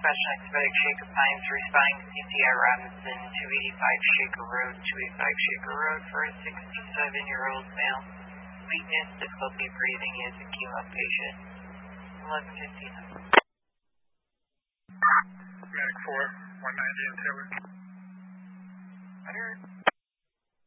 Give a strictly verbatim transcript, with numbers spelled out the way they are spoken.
Special Expedited Shaker Pines, responding to C T I Robinson, two eighty-five Shaker Road, two eighty-five Shaker Road for a sixty-seven-year-old male. Weakness, difficulty breathing, is a chemo patient. eleven fifteen. Medic four, one ninety in Taylor. I heard.